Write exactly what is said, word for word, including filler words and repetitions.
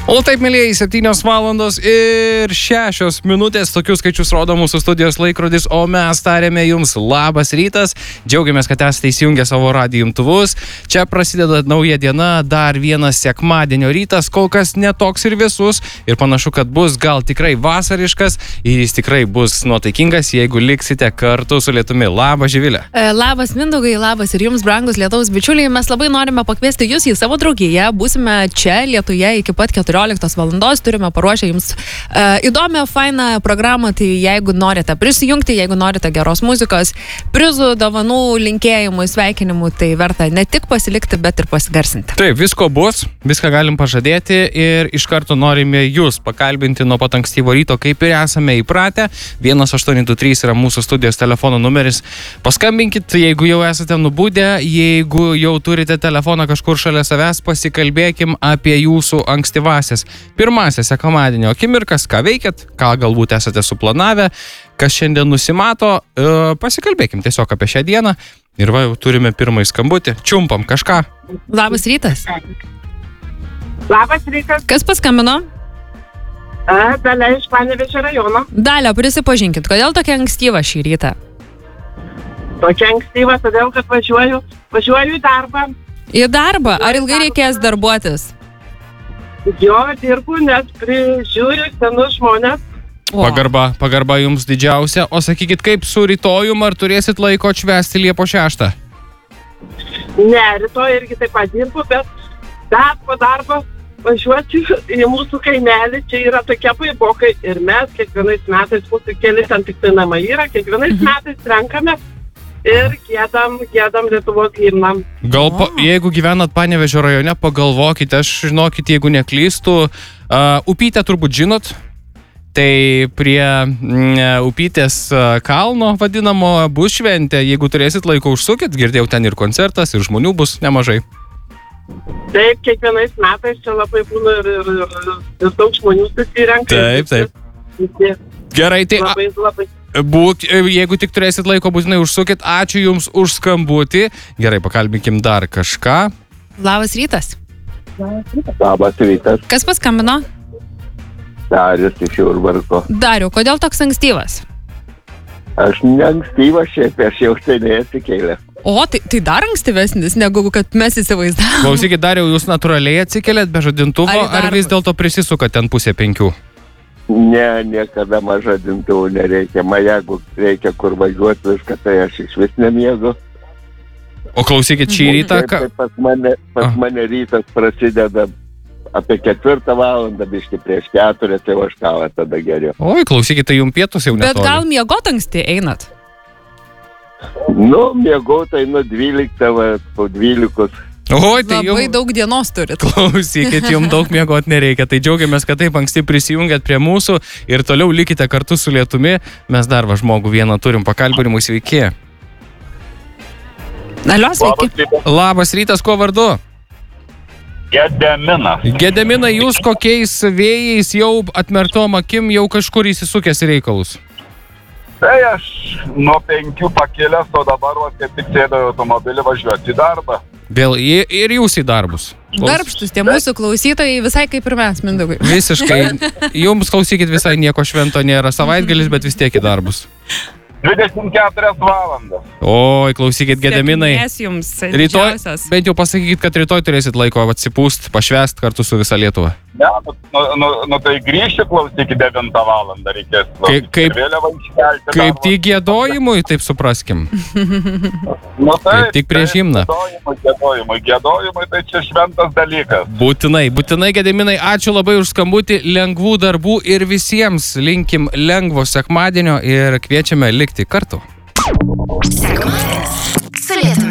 O taip, mėlyjei, septynios valandos ir šešios minutės, tokius skaičius rodo mūsų studijos laikrodis, o mes tarėme jums labas rytas, džiaugiamės, kad esate įsijungę savo radijo imtuvus. Čia prasideda nauja diena, dar vienas sekmadienio rytas, kol kas netoks ir visus ir panašu, kad bus gal tikrai vasariškas ir jis tikrai bus nuotaikingas, jeigu liksite kartu su lietumi. Labas, Živilė. Labas, Mindaugai, labas ir jums, brangus lietaus bičiuliai. Mes labai norime pakviesti jūs į savo draugiją. Būsime čia Lietuje iki pat keturioliktos valandos. Turime paruošę jums uh, įdomią, fainą programą. Tai jeigu norite prisijungti, jeigu norite geros muzikos, prizų, dovanų, linkėjimų, sveikinimų, tai verta ne tik pasilikti, bet ir pasigarsinti. Taip, visko bus, viską galim pažadėti ir iš karto norime jūs pakalbinti nuo pat ankstyvo ryto, kaip ir esame įpratę. vienas aštuoni du trys yra mūsų studijos telefono numeris. Paskambinkit, jeigu jau esate nubudę, jeigu jau turite telefoną kažkur šalia savęs, pasikalbėkim apie jūsų ankstyvasias pirmasias sekmadienio akimirkas, ką veikiat, ką galbūt esate suplanavę, kas šiandien nusimato, e, pasikalbėkim tiesiog apie šią dieną ir va, jau turime pirmąjį skambutį, čiumpam kažką. Labas rytas. Labas rytas. Kas paskambino? Dalia iš Panevėžio rajono. Dalia, prisipažinkit, kodėl tokia ankstyva šį rytą? Tokia ankstyva, todėl, kad važiuoju, važiuoju į darbą. Į darbą? Ar ilgai reikės darbuotis? Jo, dirbu, nes prižiūriu senus žmonės. O. Pagarba, pagarba jums didžiausia. O sakykit, kaip su rytojum, ar turėsit laiko atšvęsti Liepos šeštą? Ne, rytoj irgi taip pat dirbu, bet dar po darbo važiuosiu į mūsų kaimelį. Čia yra tokie baibokai ir mes kiekvienais metais, mūsų keli ten tik tai namai yra, kiekvienais mhm. metais renkame ir giedam, giedam Lietuvos himną. Gal, pa, jeigu gyvenat Panevėžio rajone, pagalvokite, aš žinokit, jeigu neklystu, uh, Upytę turbūt žinot, tai prie mm, Upytės uh, kalno vadinamo bus šventė, jeigu turėsit laiko užsukit, girdėjau, ten ir koncertas, ir žmonių bus nemažai. Taip, kiekvienais metais čia labai būna ir, ir, ir, ir daug žmonių susirenka. Taip, taip. Gerai, tai labai, labai. Būk, jeigu tik turėsit laiko, būtinai užsukit. Ačiū jums už skambutį. Gerai, pakalbėkim dar kažką. Labas rytas. Labas rytas. Kas paskambino? Darius iš Jurbarko. Dariu, kodėl toks ankstyvas? Aš ne ankstyvas šiaip, aš jau seniai atsikėlęs. O, tai, tai dar ankstyvesnis, negu kad mes įsivaizdavom. Klausykit, Dariau, jūs natūraliai atsikėlėt be žadintuvo, ar, ar vis dėlto prisisukat ten pusę penkių? Ne, niekada man žadintuvų nereikia. Man jeigu reikia kur važiuoti viską, tai aš iš vis nemiegu. O klausykit, šį rytą... Taip, tai pas mane, pas mane rytas prasideda apie ketvirtą valandą, biškai prieš keturią, tai aš kavą tada geriau. Oi, klausykit, tai jums pietus jau netoli. Bet gal miegot anksti einat? Nu, miegotai nuo dvyliktą, po dvylikos. Oi, tai labai jum... daug dienos turit. Klausykit, jums daug miegot nereikia. Tai džiaugiamės, kad taip anksti prisijungėt prie mūsų ir toliau likite kartu su lietumi. Mes dar va žmogų vieną turim pakalbinimui. Sveiki. Alio, sveiki. Labas rytas, kuo vardu? Gedeminas. Gedeminai, jūs kokiais vėjais jau atmertom akim jau kažkur įsisukęs į reikalus? Tai aš nuo penkių pakėlęs, o dabar va, kaip tik sėdau į automobilį važiuoti į darbą. Vėl ir jūs į darbus. Darbštus tie mūsų klausytojai, visai kaip ir mes, Mindaugai. Visiškai. Jums, klausykit, visai nieko švento nėra savaitgalis, bet vis tiek į darbus. dvidešimt keturias valandas. Oi, klausykit, Gedeminai. Sėkmės jums Rytoj, didžiausias. bent jau pasakykit, kad rytoj turėsit laiko atsipūst, pašvęst kartu su visa Lietuva. Ne, nu, nu, nu, nu tai grįžti klausyti devintą valandą reikės. Kaip, kaip, Vėliavą iškelti kaip dar- tik giedojimui, taip supraskim. Nu, kaip taip, tik prieš taip, himną. Giedojimui, giedojimui, giedojimui, tai čia šventas dalykas. Būtinai, būtinai, Gedeminai, ačiū labai už skambutį, lengvų darbų ir visiems linkim lengvo sekmadienio ir kviečiame likti kartu. Sekmadienis su Lietuva.